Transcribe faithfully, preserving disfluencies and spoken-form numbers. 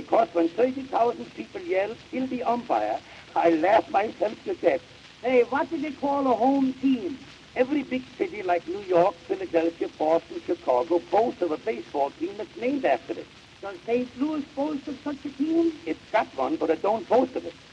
because when thirty thousand people yell, kill the umpire, I laugh myself to death. Hey, what do they call a home team? Every big city like New York, Philadelphia, Boston, Chicago boasts of a baseball team that's named after it. Does Saint Louis boast of such a team? It's got one, but it don't boast of it.